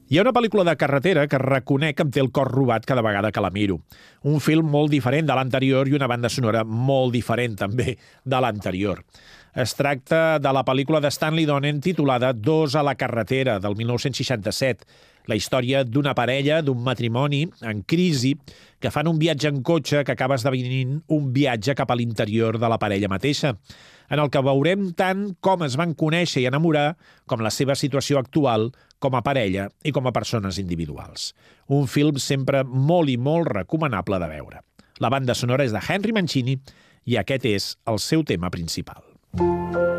Hi ha una pel·lícula de carretera que reconec que em té el cor robat cada vegada que la miro. Un film molt diferent de l'anterior i una banda sonora molt diferent també de l'anterior. Es tracta de la pel·lícula de Stanley Donen titulada Dos a la carretera, del 1967, la història d'una parella, d'un matrimoni en crisi, que fan un viatge en cotxe que acaba esdevenint un viatge cap a l'interior de la parella mateixa, en el que veurem tant com es van conèixer i enamorar com la seva situació actual com a parella i com a persones individuals. Un film sempre molt i molt recomanable de veure. La banda sonora és de Henry Mancini i aquest és el seu tema principal.